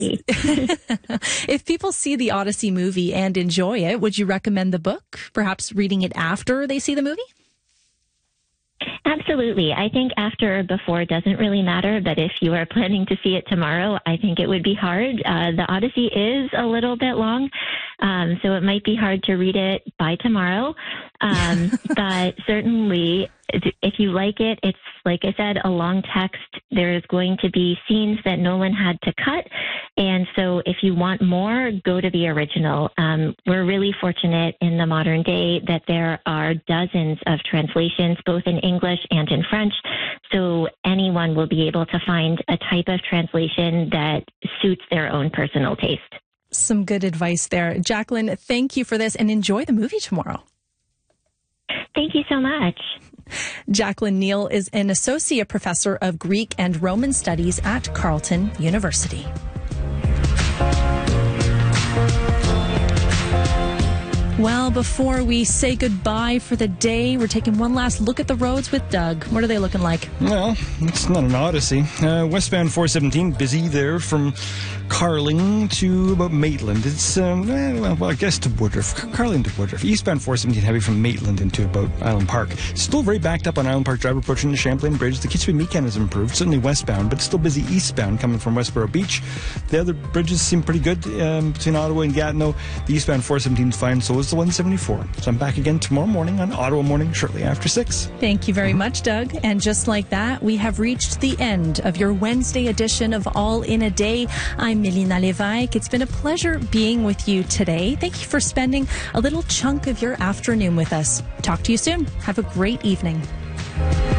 Odyssey. If people see the Odyssey movie and enjoy it, would you recommend the book? Perhaps reading it after they see the movie? Absolutely. I think after or before doesn't really matter, but if you are planning to see it tomorrow, I think it would be hard. The Odyssey is a little bit long, so it might be hard to read it by tomorrow. But certainly, if you like it, it's, like I said, a long text. There's going to be scenes that Nolan had to cut. And so if you want more, go to the original. We're really fortunate in the modern day that there are dozens of translations, both in English and in French. So anyone will be able to find a type of translation that suits their own personal taste. Some good advice there. Jacqueline, thank you for this and enjoy the movie tomorrow. Thank you so much. Jacqueline Neal is an associate professor of Greek and Roman studies at Carleton University. Well, before we say goodbye for the day, we're taking one last look at the roads with Doug. What are they looking like? Well, it's not an odyssey. Westbound 417, busy there from Carling to about Maitland. It's, I guess to Woodruff. Carling to Woodruff. Eastbound 417, heavy from Maitland into about Island Park. Still very backed up on Island Park Drive approaching the Champlain Bridge. The Kitchener-Meekan has improved, certainly westbound, but still busy eastbound coming from Westboro Beach. The other bridges seem pretty good between Ottawa and Gatineau. The eastbound 417 is fine, so is the 174. So I'm back again tomorrow morning on Ottawa Morning, shortly after 6. Thank you very much, Doug. And just like that, we have reached the end of your Wednesday edition of All in a Day. I'm Melina Levesque. It's been a pleasure being with you today. Thank you for spending a little chunk of your afternoon with us. Talk to you soon. Have a great evening.